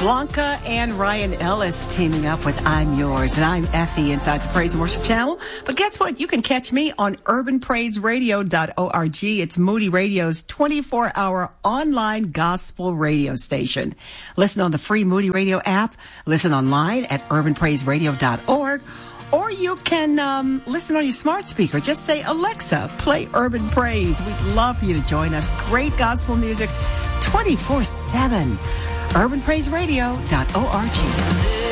Blanca and Ryan Ellis teaming up with I'm Yours, and I'm Effie inside the Praise and Worship Channel. But guess what? You can catch me on urbanpraiseradio.org. It's Moody Radio's 24-hour online gospel radio station. Listen on the free Moody Radio app. Listen online at urbanpraiseradio.org. Or you can listen on your smart speaker. Just say, Alexa, play Urban Praise. We'd love for you to join us. Great gospel music 24/7. urbanpraiseradio.org.